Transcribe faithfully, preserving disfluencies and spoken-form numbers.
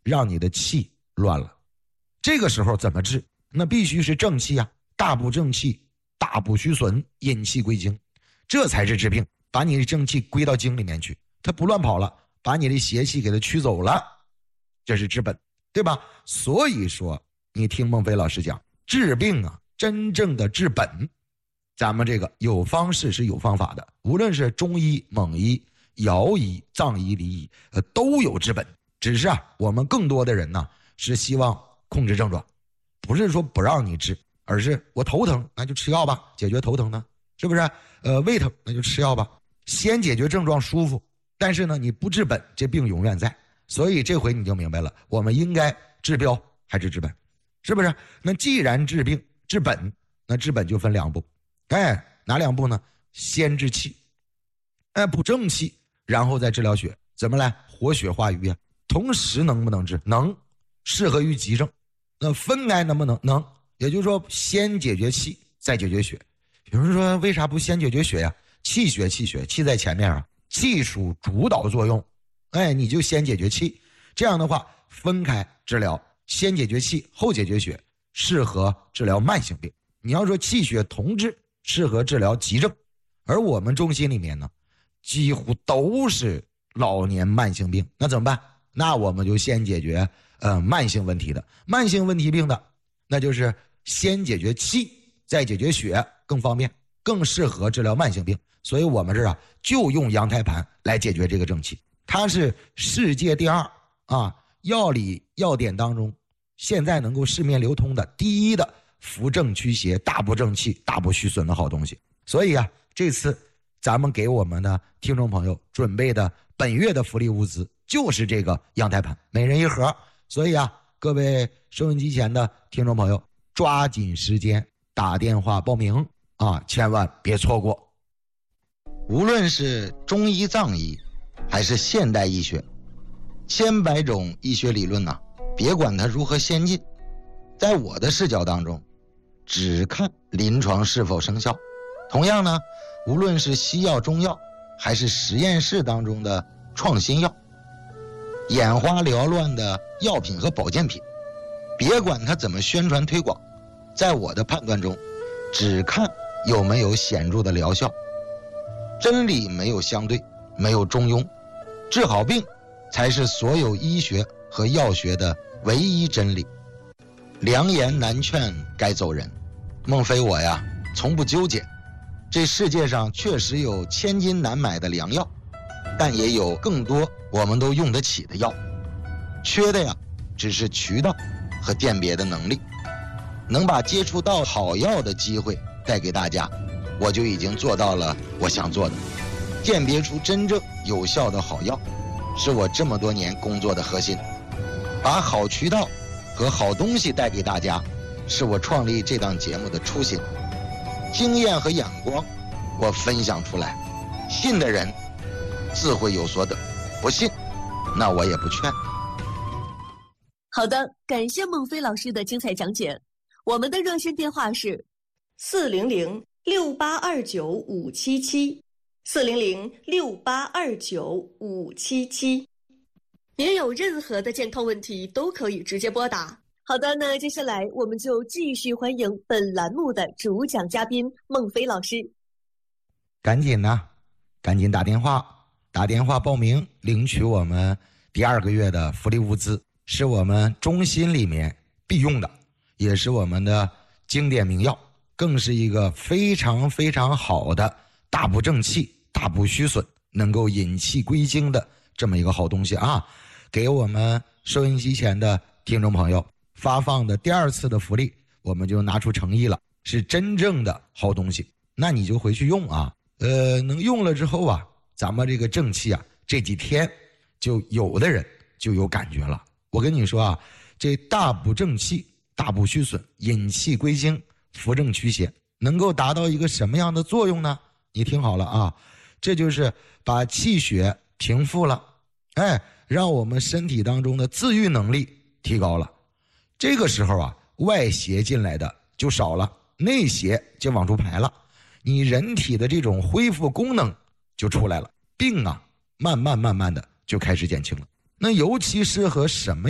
让你的气乱了。这个时候怎么治？那必须是正气啊，大补正气，大补虚损，引气归经，这才是治病。把你的正气归到经里面去，它不乱跑了，把你的邪气给它驱走了，这是治本，对吧？所以说你听孟非老师讲治病啊，真正的治本，咱们这个有方式是有方法的，无论是中医、蒙医、尧医、藏医、黎医，呃，都有治本。只是啊，我们更多的人呢是希望控制症状，不是说不让你治，而是我头疼那就吃药吧，解决头疼呢，是不是？呃，胃疼那就吃药吧，先解决症状舒服。但是呢，你不治本，这病永远在。所以这回你就明白了，我们应该治标还是治本，是不是？那既然治病治本，那治本就分两步。哎，哪两步呢？先治气，哎，补正气，然后再治疗血。怎么来？活血化瘀啊。同时能不能治？能，适合于急症。那分开能不能？能。也就是说，先解决气，再解决血。有人说，为啥不先解决血呀？气血气血，气在前面啊，气属主导作用。哎，你就先解决气，这样的话分开治疗，先解决气，后解决血，适合治疗慢性病。你要说气血同治，适合治疗急症。而我们中心里面呢，几乎都是老年慢性病，那怎么办？那我们就先解决呃慢性问题的，慢性问题病的，那就是先解决气，再解决血，更方便，更适合治疗慢性病。所以我们这儿啊，就用羊胎盘来解决这个正气，它是世界第二啊，药理药典当中现在能够市面流通的第一的扶正驱邪、大补正气、大补虚损的好东西。所以啊，这次咱们给我们的听众朋友准备的本月的福利物资就是这个羊胎盘，每人一盒。所以啊，各位收音机前的听众朋友，抓紧时间打电话报名啊，千万别错过。无论是中医、藏医，还是现代医学，千百种医学理论呢、啊，别管它如何先进，在我的视角当中，只看临床是否生效。同样呢，无论是西药、中药，还是实验室当中的创新药，眼花缭乱的药品和保健品，别管它怎么宣传推广，在我的判断中，只看有没有显著的疗效。真理没有相对，没有中庸，治好病才是所有医学和药学的唯一真理。良言难劝该走人，孟非我呀从不纠结。这世界上确实有千金难买的良药，但也有更多我们都用得起的药，缺的呀只是渠道和鉴别的能力。能把接触到好药的机会带给大家，我就已经做到了我想做的。鉴别出真正有效的好药，是我这么多年工作的核心。把好渠道和好东西带给大家，是我创立这档节目的初心。经验和眼光我分享出来，信的人自会有所得，不信那我也不劝。 好的，感谢孟非老师的精彩讲解。我们的热线电话是四零零六八二九五七七，四零零六八二九五七七。 您有任何的健康问题都可以直接拨打。好的，那接下来我们就继续欢迎本栏目的主讲嘉宾孟非老师。 赶紧呢，赶紧打电话，打电话报名领取我们第二个月的福利物资，是我们中心里面必用的，也是我们的经典名药，更是一个非常非常好的大补正气、大补虚损，能够引气归经的这么一个好东西啊！给我们收音机前的听众朋友发放的第二次的福利，我们就拿出诚意了，是真正的好东西，那你就回去用啊。呃，能用了之后啊，咱们这个正气啊，这几天就有的人就有感觉了。我跟你说啊，这大补正气、大补虚损、引气归经、扶正驱邪，能够达到一个什么样的作用呢？你听好了啊，这就是把气血平复了，哎，让我们身体当中的自愈能力提高了。这个时候啊，外邪进来的就少了，内邪就往出排了，你人体的这种恢复功能就出来了，病啊慢慢慢慢的就开始减轻了。那尤其适合什么